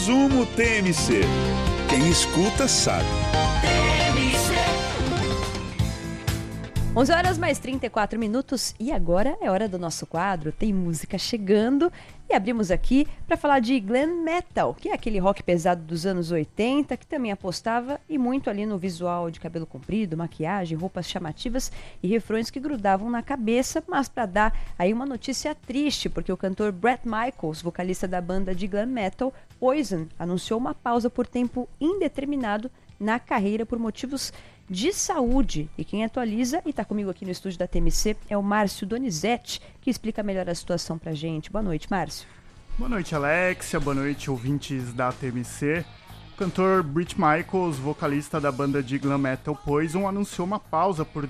Resumo TMC. Quem escuta sabe. 11 horas mais 34 minutos e agora é hora do nosso quadro Tem Música Chegando e abrimos aqui para falar de glam metal, que é aquele rock pesado dos anos 80 que também apostava e muito ali no visual de cabelo comprido, maquiagem, roupas chamativas e refrões que grudavam na cabeça, mas para dar aí uma notícia triste, porque o cantor Bret Michaels, vocalista da banda de glam metal Poison, anunciou uma pausa por tempo indeterminado na carreira por motivos de saúde. E quem atualiza e está comigo aqui no estúdio da TMC é o Márcio Donizete, que explica melhor a situação pra gente. Boa noite, Márcio. Boa noite, Alexia. Boa noite, ouvintes da TMC. O cantor Bret Michaels, vocalista da banda de glam metal Poison, anunciou uma pausa por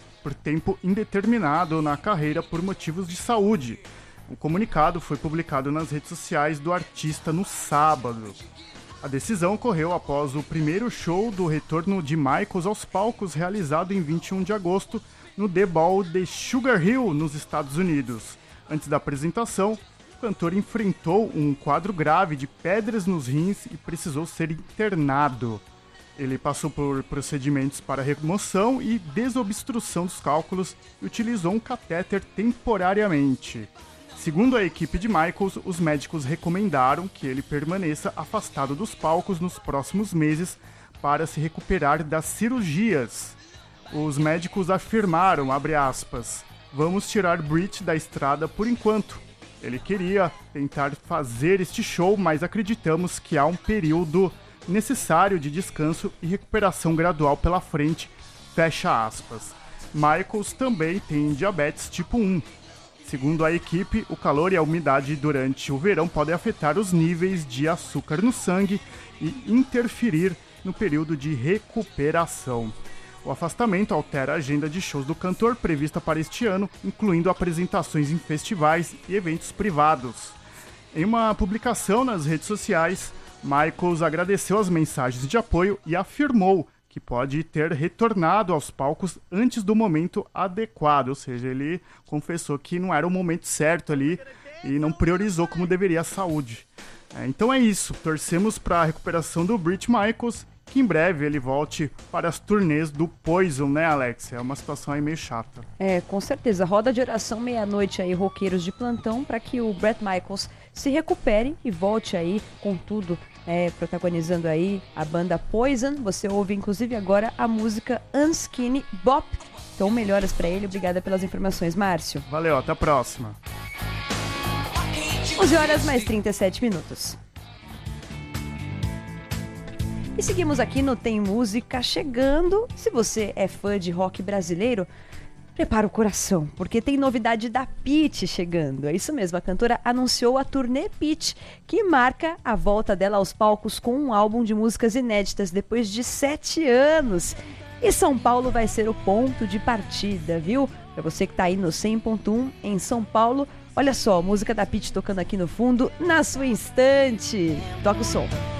tempo indeterminado na carreira por motivos de saúde. O comunicado foi publicado nas redes sociais do artista no sábado. A decisão ocorreu após o primeiro show do retorno de Michaels aos palcos, realizado em 21 de agosto no The Ball de Sugar Hill, nos Estados Unidos. Antes da apresentação, o cantor enfrentou um quadro grave de pedras nos rins e precisou ser internado. Ele passou por procedimentos para remoção e desobstrução dos cálculos e utilizou um catéter temporariamente. Segundo a equipe de Michaels, os médicos recomendaram que ele permaneça afastado dos palcos nos próximos meses para se recuperar das cirurgias. Os médicos afirmaram, abre aspas, "Vamos tirar Bret da estrada por enquanto. Ele queria tentar fazer este show, mas acreditamos que há um período necessário de descanso e recuperação gradual pela frente", fecha aspas. Michaels também tem diabetes tipo 1. Segundo a equipe, o calor e a umidade durante o verão podem afetar os níveis de açúcar no sangue e interferir no período de recuperação. O afastamento altera a agenda de shows do cantor prevista para este ano, incluindo apresentações em festivais e eventos privados. Em uma publicação nas redes sociais, Michaels agradeceu as mensagens de apoio e afirmou que pode ter retornado aos palcos antes do momento adequado, ou seja, ele confessou que não era o momento certo ali e não priorizou como deveria a saúde. Então é isso, torcemos para a recuperação do Bret Michaels, que em breve ele volte para as turnês do Poison, né, Alexia? É uma situação aí meio chata. Com certeza. Roda de oração meia-noite aí, roqueiros de plantão, para que o Bret Michaels se recupere e volte aí com tudo, protagonizando aí a banda Poison. Você ouve, inclusive, agora a música Unskinny Bop. Então, melhoras para ele. Obrigada pelas informações, Márcio. Valeu, até a próxima. 11 horas mais 37 minutos. E seguimos aqui no Tem Música Chegando. Se você é fã de rock brasileiro, prepara o coração, porque tem novidade da Pitty chegando. É isso mesmo, a cantora anunciou a turnê Pitty, que marca a volta dela aos palcos com um álbum de músicas inéditas depois de 7 anos. E São Paulo vai ser o ponto de partida, viu? Para você que tá aí no 100.1 em São Paulo, olha só, a música da Pitty tocando aqui no fundo, na sua estante. Toca o som.